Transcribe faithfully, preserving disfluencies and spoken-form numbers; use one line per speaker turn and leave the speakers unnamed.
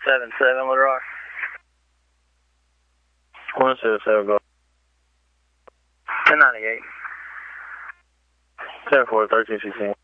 seven seven, Little Rock.
one seven seven, go.
ten ninety-eight.
ten four, thirteen sixteen.